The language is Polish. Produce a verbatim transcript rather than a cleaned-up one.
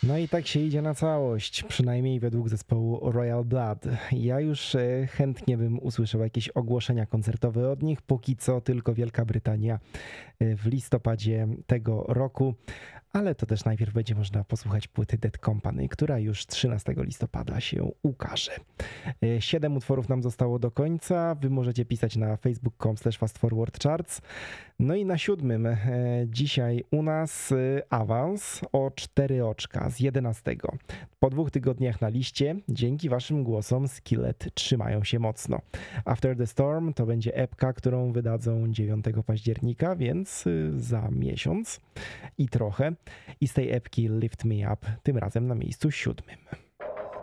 No i tak się idzie na całość, przynajmniej według zespołu Royal Blood. Ja już e, chętnie bym usłyszał jakieś ogłoszenia koncertowe od nich, póki co tylko Wielka Brytania e, w listopadzie tego roku, ale to też najpierw będzie można posłuchać płyty Dead Company, która już trzynastego listopada się ukaże. E, Siedem utworów nam zostało do końca, wy możecie pisać na facebook kropka com slash fastforwardcharts. No i na siódmym e, dzisiaj u nas e, awans o cztery oczka z jedenastego. Po dwóch tygodniach na liście, dzięki waszym głosom, Skillet trzymają się mocno. After the Storm to będzie epka, którą wydadzą dziewiątego października, więc y, za miesiąc i trochę. I z tej epki Lift Me Up, tym razem na miejscu siódmym.